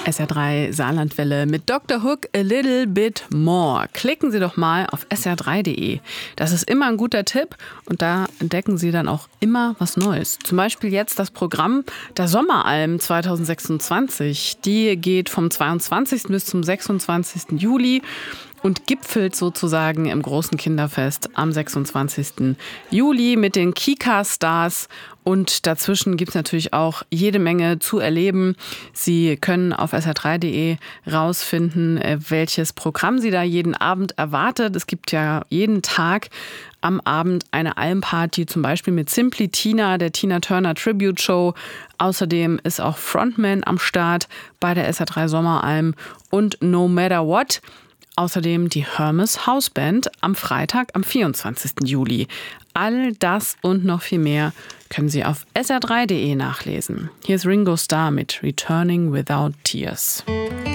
SR3 Saarlandwelle mit Dr. Hook a little bit more. Klicken Sie doch mal auf sr3.de. Das ist immer ein guter Tipp und da entdecken Sie dann auch immer was Neues. Zum Beispiel jetzt das Programm der Sommeralm 2026. Die geht vom 22. bis zum 26. Juli und gipfelt sozusagen im großen Kinderfest am 26. Juli mit den Kika-Stars. Und dazwischen gibt es natürlich auch jede Menge zu erleben. Sie können auf sr3.de rausfinden, welches Programm Sie da jeden Abend erwartet. Es gibt ja jeden Tag am Abend eine Almparty, zum Beispiel mit Simply Tina, der Tina Turner Tribute Show. Außerdem ist auch Frontman am Start bei der SR3 Sommeralm und No Matter What. Außerdem die Hermes Hausband am Freitag, am 24. Juli. All das und noch viel mehr können Sie auf sr3.de nachlesen. Hier ist Ringo Starr mit Returning Without Tears.